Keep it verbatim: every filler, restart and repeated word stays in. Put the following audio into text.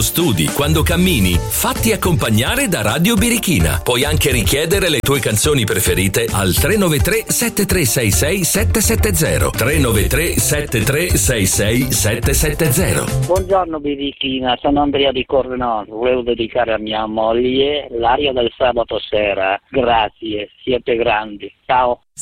studi, quando cammini, fatti accompagnare da Radio Birichina. Puoi anche richiedere le tue canzoni preferite al tre nove tre sette tre sei sei sette sette zero tre nove tre sette tre sei sei sette sette zero. Buongiorno Birichina, sono Andrea di Cordenone. Volevo dedicare a mia moglie l'aria del sabato sera. Grazie, siete grandi. Ciao.